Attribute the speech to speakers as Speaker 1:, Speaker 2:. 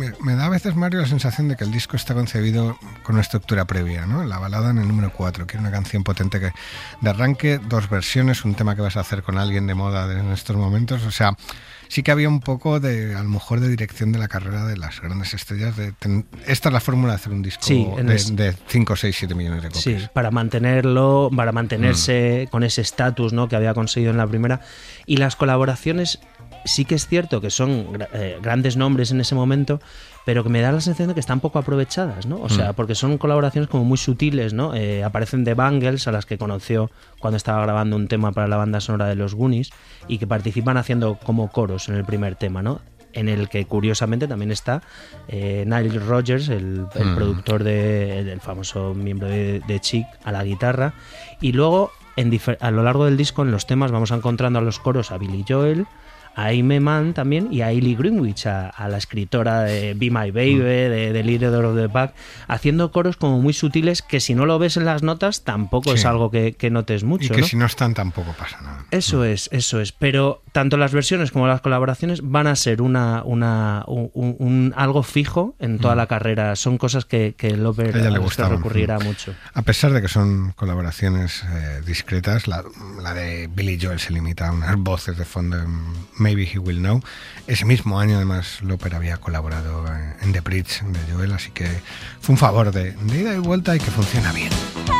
Speaker 1: me da a veces, Mario, la sensación de que el disco está concebido con una estructura previa, ¿no? La balada en el número 4, que es una canción potente que de arranque, 2 versiones, un tema que vas a hacer con alguien de moda en estos momentos, o sea, sí que había un poco de, a lo mejor, de dirección de la carrera de las grandes estrellas. Esta es la fórmula de hacer un disco de 5, 6, 7 millones de copias.
Speaker 2: Sí, para mantenerse con ese estatus, ¿no?, que había conseguido en la primera. Y las colaboraciones sí que es cierto que son grandes nombres en ese momento, pero que me da la sensación de que están poco aprovechadas, ¿no? O sea, porque son colaboraciones como muy sutiles, ¿no? Aparecen The Bangles, a las que conoció cuando estaba grabando un tema para la banda sonora de los Goonies, y que participan haciendo como coros en el primer tema, ¿no? En el que curiosamente también está Nile Rodgers, el productor del famoso miembro de Chic, a la guitarra. Y luego, a lo largo del disco, en los temas, vamos encontrando a los coros a Billy Joel, a Aimee Mann también, y a Hayley Greenwich, a la escritora de Be My Baby, de Leader of the Pack, haciendo coros como muy sutiles que, si no lo ves en las notas, tampoco es algo que notes mucho.
Speaker 1: Y que, ¿no?, si no están, tampoco pasa nada.
Speaker 2: Eso es. Pero tanto las versiones como las colaboraciones van a ser algo fijo en toda la carrera. Son cosas que Lover recurrirá mucho.
Speaker 1: A pesar de que son colaboraciones discretas, la de Billy Joel se limita a unas voces de fondo en Maybe He Will Know. Ese mismo año, además, Loper había colaborado en The Bridge de Joel, así que fue un favor de ida y vuelta y que funciona bien.